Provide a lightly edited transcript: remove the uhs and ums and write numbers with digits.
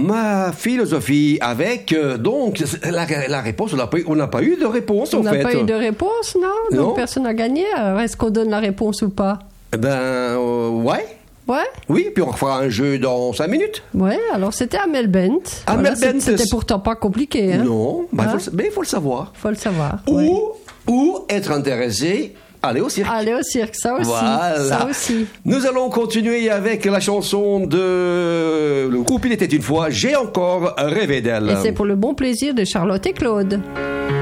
ma philosophie avec, donc, la réponse, on n'a pas eu de réponse, en fait. On n'a pas eu de réponse, non? Non. Donc, personne n'a gagné. Alors, est-ce qu'on donne la réponse ou pas? Ouais. Ouais? Oui, puis on fera un jeu dans 5 minutes. Ouais, alors c'était Amel Bent. Amel Bent. C'était pourtant pas compliqué, hein? Non, Hein? mais il faut le savoir. Faut le savoir. Ou, ouais. ou être intéressé, aller au cirque. Aller au cirque, ça aussi. Voilà. Ça aussi. Nous allons continuer avec la chanson de le groupe Il était une fois, J'ai encore rêvé d'elle. Et c'est pour le bon plaisir de Charlotte et Claude.